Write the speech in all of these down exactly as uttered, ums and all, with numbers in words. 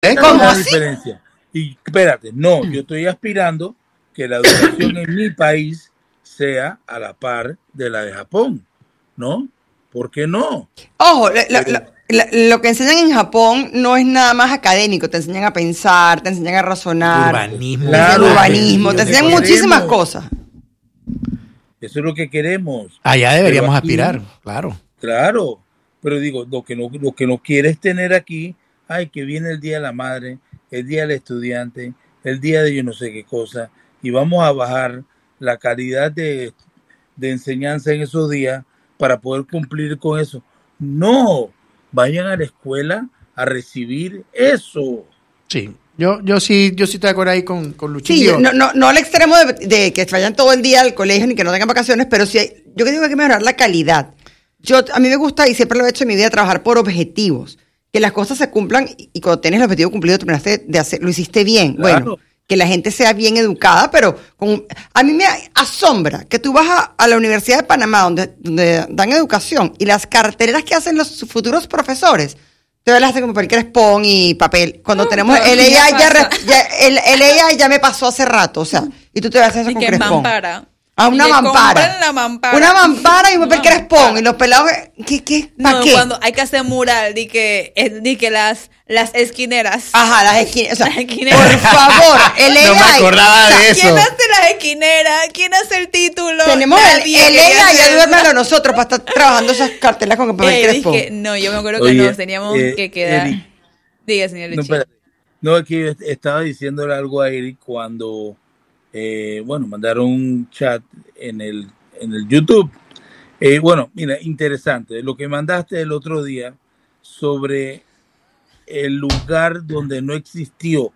¿Eh? ¿Cómo ¿Cómo la así? diferencia? Y espérate, no, yo estoy aspirando que la educación en mi país sea a la par de la de Japón, ¿no? ¿Por qué no? Ojo, lo, lo- Pero, lo- lo que enseñan en Japón no es nada más académico, te enseñan a pensar, te enseñan a razonar, Urbanismo. te enseñan Claro, urbanismo, es te lo que enseñan muchísimas queremos. cosas. Eso es lo que queremos. Allá deberíamos Pero aquí, aspirar, claro. claro, pero digo, lo que no, lo que no quieres tener aquí, ay, que viene el Día de la Madre, el Día del Estudiante, el Día de yo no sé qué cosa, y vamos a bajar la calidad de, de enseñanza en esos días para poder cumplir con eso. No, vayan a la escuela a recibir eso. Sí. Yo, yo sí, yo sí estoy de acuerdo ahí con, con Luchín. Sí, Digo, no, no, no al extremo de, de que vayan todo el día al colegio ni que no tengan vacaciones, pero sí hay, yo creo que hay que mejorar la calidad. Yo, a mí me gusta, y siempre lo he hecho en mi vida, trabajar por objetivos. Que las cosas se cumplan y, y cuando tienes el objetivo cumplido, terminaste de hacer, lo hiciste bien. Claro. Bueno, que la gente sea bien educada, pero con, a mí me asombra que tú vas a, a la Universidad de Panamá, donde, donde dan educación, y las carteleras que hacen los futuros profesores, te las hacen con papel crespón y papel. Cuando No, tenemos pero el ya A I ya, pasa. re- ya- el, el A I ya me pasó hace rato, o sea, y tú te vas a hacer eso Y con que crespón. mampara. A una Y que mampara. compran la mampara. Una mampara y un papel Una crespón. mampara. Y los pelados, ¿qué, qué? ¿Para No, qué? cuando hay que hacer mural, di que, eh, di que las, las esquineras. Ajá, las esquinas. O sea, Las esquineras. por favor, el A I. No me acordaba o sea, de eso. ¿Quién hace las esquineras? ¿Quién hace el título? Tenemos el, Nadie el quería A I, ya hacer duérmelo eso. nosotros para estar trabajando esas cartelas con papel Eh, crespón. dije, no, yo me acuerdo que Oye, nos teníamos eh, que quedar. Eric, Diga, señor no, Luchín. espérate. No, es que yo est- estaba diciéndole algo a Eric cuando, eh, bueno, mandaron un chat en el, en el YouTube. Eh, bueno, mira, interesante. Lo que mandaste el otro día sobre el lugar donde no existió.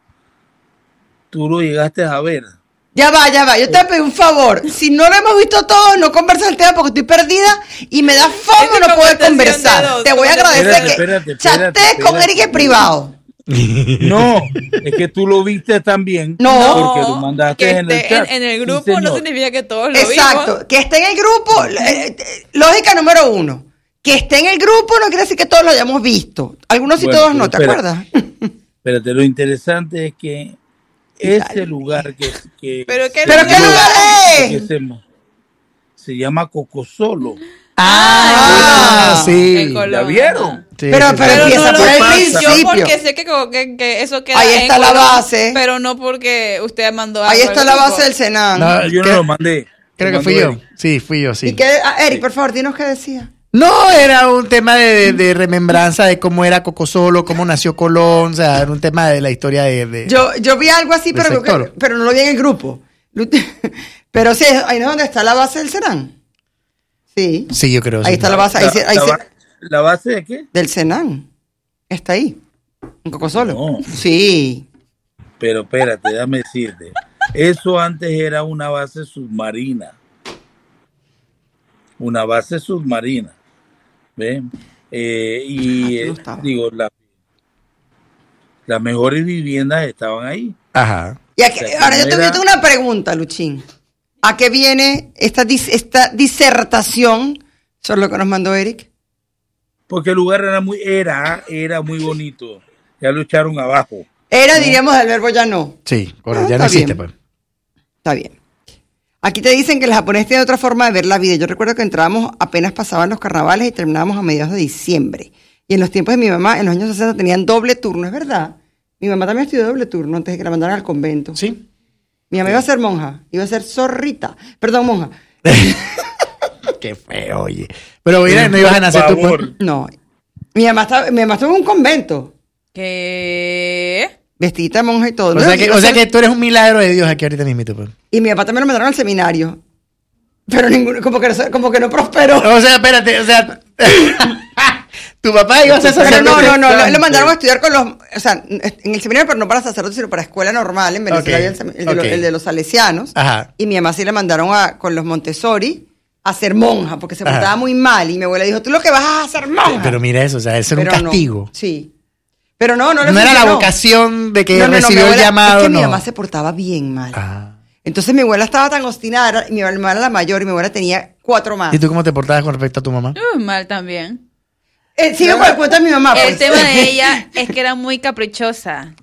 Tú lo llegaste a ver. Ya va, ya va. Yo te pido un favor. Si no lo hemos visto todo, no conversas el tema porque estoy perdida y me da fomo Es no poder conversación de conversar. dos, Te voy a conversación- agradecer Espérate, que espérate, espérate, chatees con espérate. Eric en privado. No, es que tú lo viste también. No. Porque lo mandaste que en el esté chat. en, en el Sí, grupo no señor. significa que todos lo Exacto. vimos. Que esté en el grupo, eh, eh, lógica número uno. Que esté en el grupo no quiere decir que todos lo hayamos visto. Algunos sí, Bueno, todos pero no, ¿te espera. acuerdas? Espérate, lo interesante es que ese lugar que... que ¿Pero qué se ¿Pero qué llama- lugar es? que se, se llama Cocosolo. Ah, sí. En Colombia. ¿La vieron? Sí, Pero- sí, pero sí. Pero empieza no por lo el vi yo principio. porque sé que, co- que, que eso queda Ahí en está la Colombia, base. pero no porque usted mandó algo Ahí está al la grupo. base del Senan. No, Yo no creo- lo mandé. Creo Lo que fui mandó yo. Eric. Sí, fui yo, sí. ¿Y qué? Ah, Eric, por favor, dinos qué decía. No, era un tema de, de, de remembranza de cómo era Cocosolo, cómo nació Colón, o sea, era un tema de la historia de... de- Yo, yo vi algo así, Del pero, creo que- sector. pero no lo vi en el grupo. Pero sí, ahí no es donde está la base del Senan. Sí. Sí, yo creo. Ahí sí. está la base, ahí, La, se- ahí la se- ba- ¿la base de qué? del Senan. Está ahí. Un coco solo. No. Sí. Pero espérate, déjame decirte. Eso antes era una base submarina. Una base submarina. ¿Ven? Eh, y Ah, no eh, estaba. digo, la- las mejores viviendas estaban ahí. Ajá. Y aquí- O sea, ahora yo no te, era- yo tengo una pregunta, Luchín. ¿A qué viene esta, dis- esta disertación sobre lo que nos mandó Eric? Porque el lugar era muy, era, era muy bonito. Ya lo echaron abajo. Era, diríamos, del verbo ya no. Sí, correcto, Ah, ya no está existe, bien. pues. Está bien. Aquí te dicen que el japonés tiene otra forma de ver la vida. Yo recuerdo que entrábamos apenas pasaban los carnavales y terminábamos a mediados de diciembre. Y en los tiempos de mi mamá, en los años sesenta, tenían doble turno, es verdad. Mi mamá también estudió doble turno antes de que la mandaran al convento. Sí. Mi mamá iba a ser monja, iba a ser zorrita. Perdón, monja. Qué feo, oye. Pero mira, no ibas a nacer tú, Por favor. pues. No. Mi mamá, estaba, mi mamá estuvo en un convento, ¿Qué? vestidita de monja y todo. O No, sea, que, iba a o sea ser- que tú eres un milagro de Dios aquí ahorita mismo, pues. Y mi papá también lo mandaron al seminario. Pero ninguno, como que no, como que no prosperó. O sea, espérate, o sea... tu papá iba a ser Pero no, sacerdote. no, no, lo, lo Santo. mandaron a estudiar con los, o sea, en el seminario, pero no para sacerdotes, sino para escuela normal. En Venezuela Ok, había el, sem- el de, lo- ok. el de los salesianos. Ajá. Y mi mamá sí le mandaron a, con los Montessori a ser monja, porque se Ajá. portaba muy mal. Y mi abuela dijo, tú lo que vas a hacer monja. Pero mira eso, o sea, eso era un Pero no. castigo. Sí. Pero no, no le No era la funcionó. vocación de que No, no, no, mi recibió el abuela- llamado, es que no. mi mamá se portaba bien mal. Ah. Entonces mi abuela estaba tan obstinada, era- mi hermana era la mayor y mi abuela tenía cuatro más. ¿Y tú cómo te portabas con respecto a tu mamá? Uh, mal también. Eh, sigo con el cuento de mi mamá. El Pues. tema de ella es que era muy caprichosa.